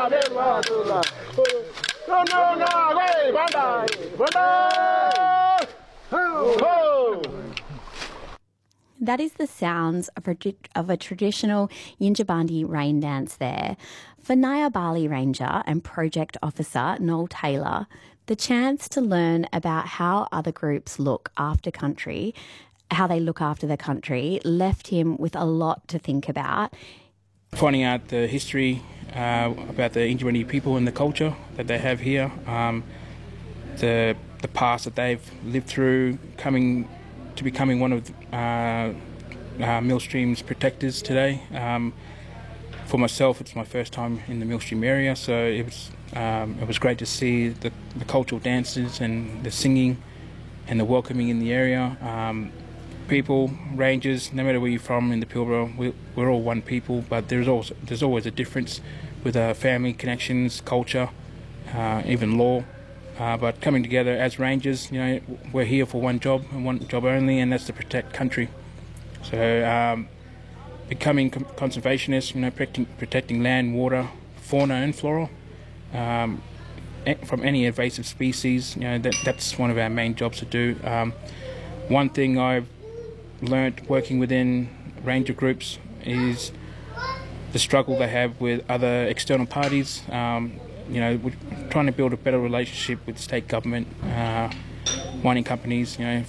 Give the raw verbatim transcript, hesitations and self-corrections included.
That is the sounds of a, of a traditional Yindjibarndi rain dance there. For Nyabali Ranger and Project Officer Noel Taylor, the chance to learn about how other groups look after country, how they look after their country, left him with a lot to think about. Finding out the history uh, about the Yindjibarndi people and the culture that they have here, um, the the past that they've lived through, coming to becoming one of uh, uh, Millstream's protectors today. Um, for myself, it's my first time in the Millstream area, so it was um, it was great to see the, the cultural dances and the singing and the welcoming in the area. Um, people, rangers, no matter where you're from in the Pilbara, we, we're all one people, but there's also there's always a difference with uh, family connections, culture, uh, even law. Uh, but coming together as rangers, you know, we're here for one job and one job only, and that's to protect country. So um, becoming conservationists, you know, protecting, protecting land, water, fauna and flora um, from any invasive species, you know, that, that's one of our main jobs to do. Um, one thing I've learnt working within ranger groups is the struggle they have with other external parties. Um, you know, we're trying to build a better relationship with state government, uh, mining companies, you know,